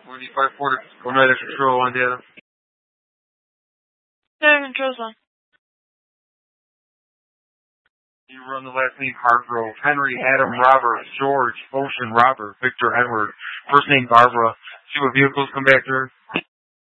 18540. Go night at control on data. Yeah, control's on. You run the last name Hargrove. Henry, Adam, Robert, George, Ocean, Robert, Victor, Edward. First name Barbara. See what vehicles come back there.